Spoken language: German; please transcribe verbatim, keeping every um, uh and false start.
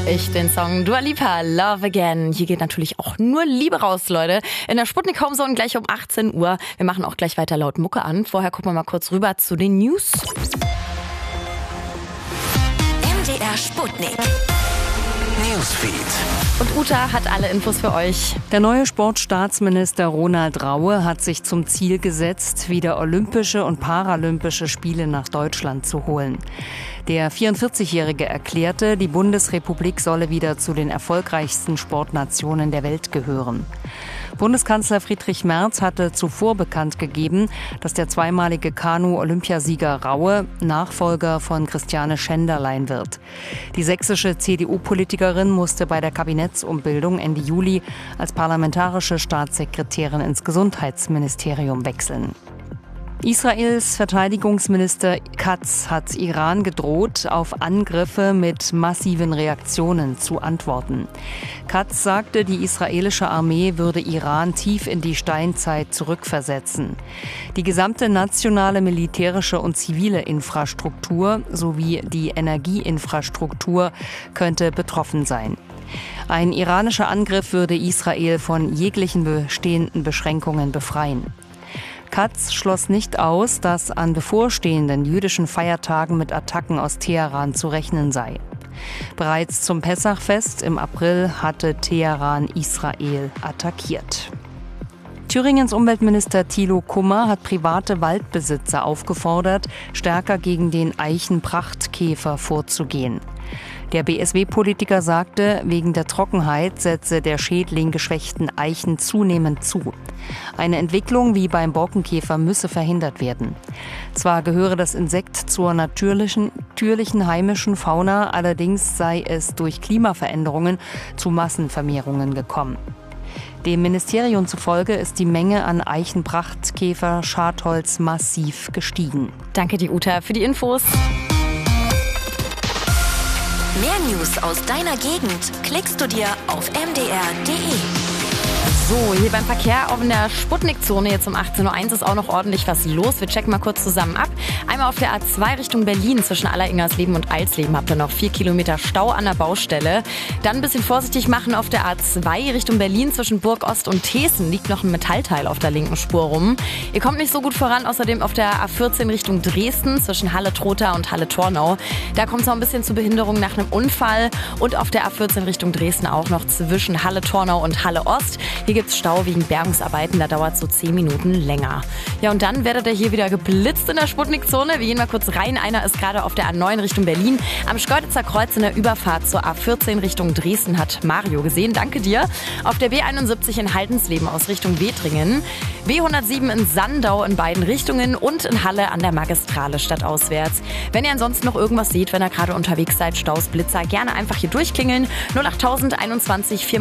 Ich den Song Dua Lipa, Love Again. Hier geht natürlich auch nur Liebe raus, Leute. In der Sputnik Homezone gleich um achtzehn Uhr. Wir machen auch gleich weiter laut Mucke an. Vorher gucken wir mal kurz rüber zu den News. M D R Sputnik Newsfeed. Und Uta hat alle Infos für euch. Der neue Sportstaatsminister Ronald Raue hat sich zum Ziel gesetzt, wieder olympische und paralympische Spiele nach Deutschland zu holen. Der vierundvierzigjährige erklärte, die Bundesrepublik solle wieder zu den erfolgreichsten Sportnationen der Welt gehören. Bundeskanzler Friedrich Merz hatte zuvor bekannt gegeben, dass der zweimalige Kanu-Olympiasieger Raue Nachfolger von Christiane Schenderlein wird. Die sächsische C D U-Politikerin musste bei der Kabinettsumbildung Ende Juli als parlamentarische Staatssekretärin ins Gesundheitsministerium wechseln. Israels Verteidigungsminister Katz hat Iran gedroht, auf Angriffe mit massiven Reaktionen zu antworten. Katz sagte, die israelische Armee würde Iran tief in die Steinzeit zurückversetzen. Die gesamte nationale militärische und zivile Infrastruktur sowie die Energieinfrastruktur könnte betroffen sein. Ein iranischer Angriff würde Israel von jeglichen bestehenden Beschränkungen befreien. Katz schloss nicht aus, dass an bevorstehenden jüdischen Feiertagen mit Attacken aus Teheran zu rechnen sei. Bereits zum Pessachfest im April hatte Teheran Israel attackiert. Thüringens Umweltminister Thilo Kummer hat private Waldbesitzer aufgefordert, stärker gegen den Eichenprachtkäfer vorzugehen. Der B S W-Politiker sagte, wegen der Trockenheit setze der Schädling geschwächten Eichen zunehmend zu. Eine Entwicklung wie beim Borkenkäfer müsse verhindert werden. Zwar gehöre das Insekt zur natürlichen, natürlichen heimischen Fauna, allerdings sei es durch Klimaveränderungen zu Massenvermehrungen gekommen. Dem Ministerium zufolge ist die Menge an Eichenprachtkäfer-Schadholz massiv gestiegen. Danke dir, Uta, für die Infos. Mehr News aus deiner Gegend klickst du dir auf m d r punkt d e. So, hier beim Verkehr auch in der Sputnik-Zone jetzt um achtzehn Uhr eins ist auch noch ordentlich was los. Wir checken mal kurz zusammen ab. Einmal auf der A zwei Richtung Berlin zwischen Alleringersleben und Alsleben habt ihr noch vier Kilometer Stau an der Baustelle. Dann ein bisschen vorsichtig machen auf der A zwei Richtung Berlin zwischen Burg Ost und Thesen liegt noch ein Metallteil auf der linken Spur rum. Ihr kommt nicht so gut voran, außerdem auf der A vierzehn Richtung Dresden zwischen Halle-Trotha und Halle-Tornau. Da kommt es auch ein bisschen zu Behinderung nach einem Unfall und auf der A vierzehn Richtung Dresden auch noch zwischen Halle-Tornau und Halle-Ost. Hier gibt es Stau wegen Bergungsarbeiten, da dauert es so zehn Minuten länger. Ja, und dann werdet ihr hier wieder geblitzt in der Sputnik-Zone. Wir gehen mal kurz rein. Einer ist gerade auf der A neun Richtung Berlin. Am Schkeuditzer Kreuz in der Überfahrt zur A vierzehn Richtung Dresden hat Mario gesehen. Danke dir. Auf der B einundsiebzig in Haldensleben aus Richtung Wetringen. B hundertsieben in Sandau in beiden Richtungen und in Halle an der Magistrale stadtauswärts. Wenn ihr ansonsten noch irgendwas seht, wenn ihr gerade unterwegs seid, Staus, Blitzer, gerne einfach hier durchklingeln. null acht tausend einundzwanzig vier